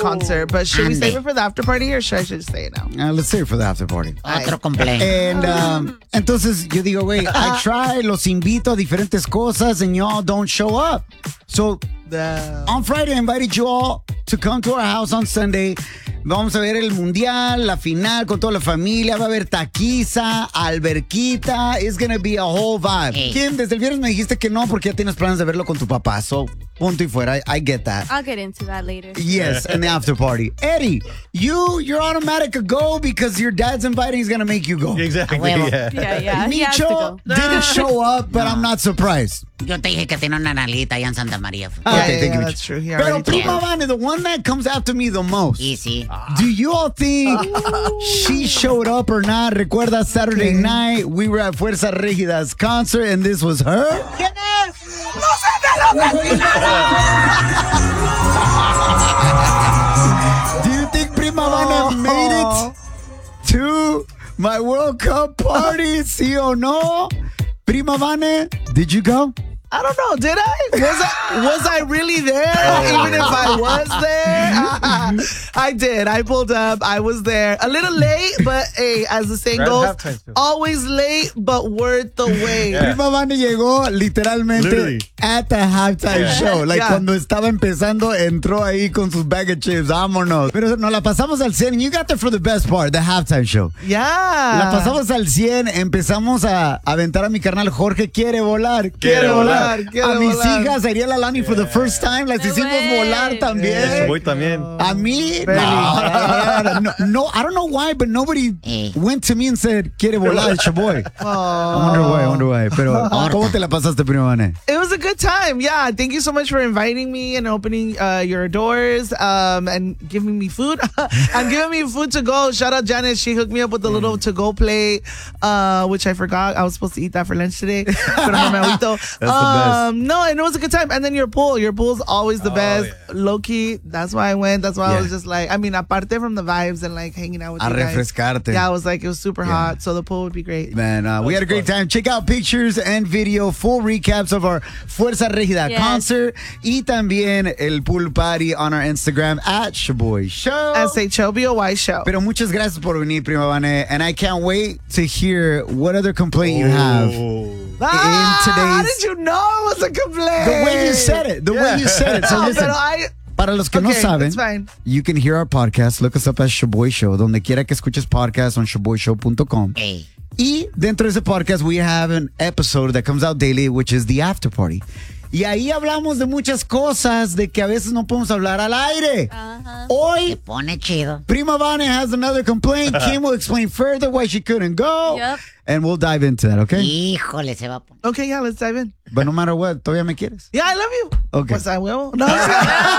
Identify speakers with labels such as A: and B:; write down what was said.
A: concert. But should we
B: Ande.
A: save it for the after party or should I just say it now?
C: Let's save it for the after party.
B: Otro cumpleaños.
C: And entonces yo digo, wait, I try, los invito a diferentes cosas and y'all don't show up. So on Friday, I invited you all to come to our house on Sunday. Vamos a ver el mundial, la final con toda la familia. Va a haber taquiza, alberquita. It's gonna be a whole vibe.
B: Hey.
C: Kim, desde el viernes me dijiste que no porque ya tienes planes de verlo con tu papá. So, punto y fuera. I get that.
D: I'll get into that later.
C: Yes, in the after party. Eddie, you're automatic a go because your dad's inviting. He's gonna make you go.
E: Exactly.
B: A huevo.
D: Yeah. He has to
C: Micho
D: go.
C: didn't show up, but I'm not surprised.
B: Yo te dije que tiene una nalguita allá en Santa María.
C: Okay, thank you, Micho.
A: That's true. He
C: Pero
A: already told
C: Prima
A: me.
C: Vane, the one that comes after me the most.
B: Y sí.
C: Do you all think she showed up or not? Recuerda Saturday night, we were at Fuerza Regida's concert and this was her?
A: ¿Quién es?
C: Do you think Prima Vane made it to my World Cup party? ¿Sí o no? Prima Vane, did you go?
A: I don't know. Did I? Was I really there? Even if I was there, I did. I pulled up. I was there. A little late, but hey, as the saying
E: Right at
A: goes,
E: halftime still.
A: always late, but worth the wait.
E: Yeah.
C: Prima Vane llegó literalmente
E: Literally.
C: at the halftime
E: Yeah.
C: show. Like
A: Yeah.
C: cuando estaba empezando, entró ahí con sus bag of chips. Vámonos. Pero nos la pasamos al 100. And you got there for the best part, the halftime show.
A: Yeah.
C: La pasamos al 100. Empezamos a aventar a mi carnal Jorge. Quiere volar.
E: Quiere volar.
C: A mis hijas, Ariel Alani, for the first time. Las hicimos volar
D: El
C: también.
E: Voy también.
C: A mí, no, I don't know why, but nobody went to me and said, quiere volar, Chaboy. I wonder why. Pero, ¿cómo te la pasaste, Prima Vane?
A: It was a good time. Yeah. Thank you so much for inviting me and opening your doors and giving me food. And giving me food to go. Shout out Janice. She hooked me up with the little to-go plate, which I forgot. I was supposed to eat that for lunch today. Pero no me agüito.
C: That's the best.
A: No, and it was a good time. And then your pool. Your pool's always the best.
E: yeah.
A: Low-key. That's why I went. That's why I
C: Yeah.
A: was just like, I mean, aparte from the vibes and like hanging out with
C: A
A: you guys.
C: refrescarte.
A: Yeah, I was like, it was super hot. So the pool would be great.
C: Man, we had a great time. Check out pictures and video, full recaps of our Fuerza Regida
D: Yes.
C: concert y también el pool party on our Instagram at Shaboy Show.
A: SHOBOY show.
C: Pero muchas gracias por venir, Prima Vane, and I can't wait to hear what other complaint you have.
A: How
C: today's-
A: did you know it was a complaint?
C: The way you said it. The way you said it. So
A: No,
C: listen.
A: pero
C: Para los que no
A: Okay,
C: saben,
A: it's fine.
C: you can hear our podcast. Look us up as Shaboy Show. Donde quiera que escuches podcast on shaboyshow.com.
B: Ey.
C: Y dentro de ese podcast, we have an episode that comes out daily, which is the after party. Y ahí hablamos de muchas cosas de que a veces no podemos hablar al aire.
D: Ajá.
B: Se
C: Hoy,
B: pone chido.
C: Prima Vane has another complaint. Kim will explain further why she couldn't go.
D: Yep.
C: And we'll dive into that, okay?
B: Híjole, se va a poner.
A: Okay, yeah, let's dive in.
C: But no matter what, ¿todavía me quieres?
A: Yeah, I love you.
C: Okay.
A: Pues a huevo. No.